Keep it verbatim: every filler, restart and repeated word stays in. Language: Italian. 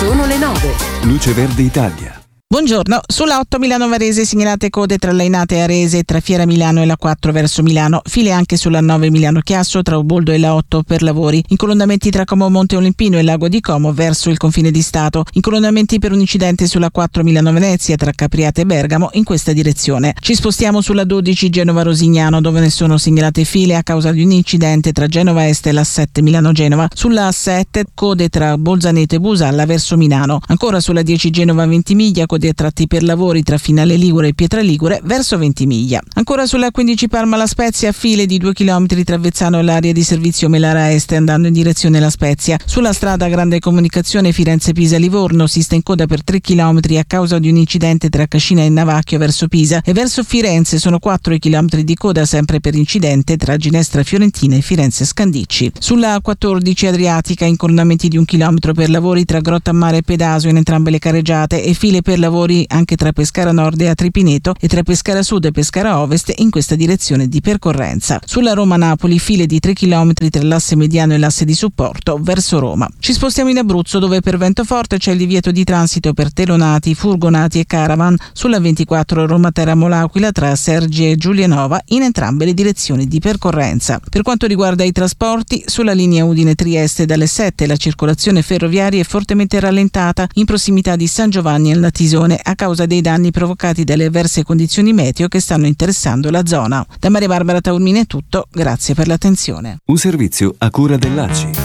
Sono le nove. Luce Verde Italia. Buongiorno, sulla otto Milano-Varese segnalate code tra Lainate e Arese, tra Fiera Milano e la quattro verso Milano, file anche sulla nove Milano-Chiasso tra Uboldo e la otto per lavori, incolonnamenti tra Como Monte Olimpino e Lago di Como verso il confine di Stato, incolonnamenti per un incidente sulla quattro Milano-Venezia tra Capriate e Bergamo in questa direzione. Ci spostiamo sulla dodici Genova-Rosignano dove ne sono segnalate file a causa di un incidente tra Genova Est e la sette Milano-Genova, sulla A sette code tra Bolzaneto e Busalla verso Milano, ancora sulla dieci Genova-Ventimiglia code a tratti per lavori tra Finale Ligure e Pietra Ligure verso Ventimiglia. Ancora sulla quindici Parma La Spezia, file di due chilometri tra Avezzano e l'area di servizio Melara Est andando in direzione La Spezia. Sulla strada Grande Comunicazione Firenze-Pisa-Livorno si sta in coda per tre chilometri a causa di un incidente tra Cascina e Navacchio verso Pisa, e verso Firenze sono quattro i chilometri di coda sempre per incidente tra Ginestra Fiorentina e Firenze Scandicci. Sulla quattordici Adriatica incolonnamenti di un chilometro per lavori tra Grottammare e Pedaso in entrambe le carreggiate, e file per lavori anche tra Pescara Nord e Atripineto e tra Pescara Sud e Pescara Ovest in questa direzione di percorrenza. Sulla Roma-Napoli file di tre chilometri tra l'asse mediano e l'asse di supporto verso Roma. Ci spostiamo in Abruzzo dove per vento forte c'è il divieto di transito per telonati, furgonati e caravan sulla ventiquattro Roma-Teramo-L'Aquila tra Sergi e Giulianova in entrambe le direzioni di percorrenza. Per quanto riguarda i trasporti, sulla linea Udine-Trieste dalle sette la circolazione ferroviaria è fortemente rallentata in prossimità di San Giovanni al Natisone a causa dei danni provocati dalle avverse condizioni meteo che stanno interessando la zona. Da Maria Barbara Taormini è tutto, grazie per l'attenzione. Un servizio a cura dell'A C I.